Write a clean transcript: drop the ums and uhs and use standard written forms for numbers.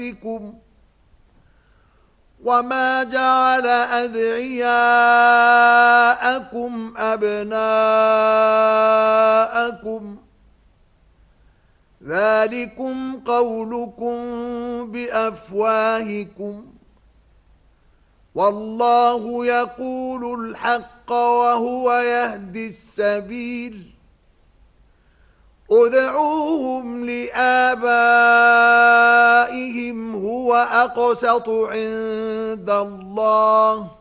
وما جعل أدعياءكم أبناءكم ذلكم قولكم بأفواهكم والله يقول الحق وهو يهدي السبيل ادعوهم لآبائهم هو أقسط عند الله